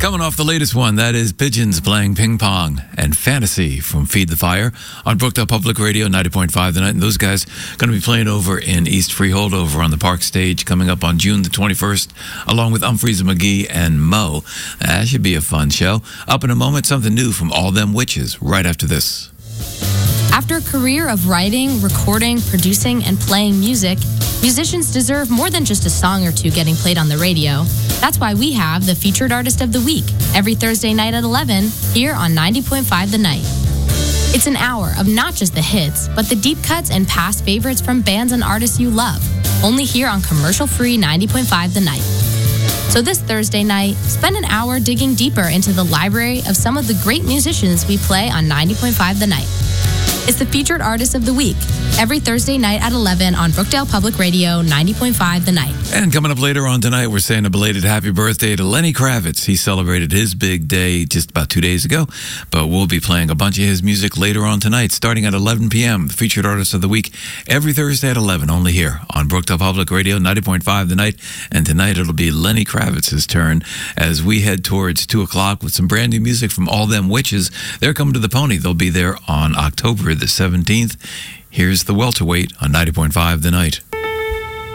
Coming off the latest one, that is Pigeons playing Ping Pong and Fantasy from Feed the Fire on Brookdale Public Radio 90.5 tonight. And those guys going to be playing over in East Freehold over on the Park Stage coming up on June the 21st, along with Humphreys and McGee and Mo. That should be a fun show. Up in a moment, something new from All Them Witches right after this. After a career of writing, recording, producing, and playing music, musicians deserve more than just a song or two getting played on the radio. That's why we have the Featured Artist of the Week every Thursday night at 11 here on 90.5 The Night. It's an hour of not just the hits, but the deep cuts and past favorites from bands and artists you love, only here on commercial-free 90.5 The Night. So this Thursday night, spend an hour digging deeper into the library of some of the great musicians we play on 90.5 The Night. It's the Featured Artist of the Week, every Thursday night at 11 on Brookdale Public Radio 90.5 The Night. And coming up later on tonight, we're saying a belated happy birthday to Lenny Kravitz. He celebrated his big day just about 2 days ago, but we'll be playing a bunch of his music later on tonight, starting at 11 p.m., the Featured Artist of the Week, every Thursday at 11, only here on Brookdale Public Radio 90.5 The Night. And tonight it'll be Lenny Kravitz's turn as we head towards 2 o'clock with some brand new music from All Them Witches. They're coming to the Pony. They'll be there on October the 17th. Here's the Welterweight on 90.5 The Night.